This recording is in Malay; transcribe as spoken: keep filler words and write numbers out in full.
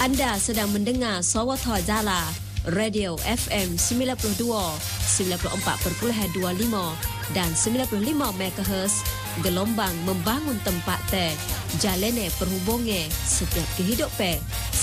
Anda sedang mendengar Sawatha Jala, Radio F M sembilan puluh dua, sembilan puluh empat perpuluhan dua lima dan sembilan puluh lima megahertz, gelombang membangun tempat teh, jalene perhubungan setiap kehidupan.